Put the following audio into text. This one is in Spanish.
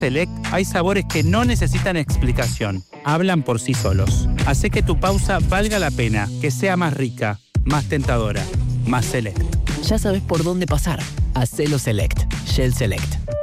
Select hay sabores que no necesitan explicación. Hablan por sí solos. Hace que tu pausa valga la pena, que sea más rica, más tentadora, más Select. Ya sabes por dónde pasar. Hacelo Select. Shell Select.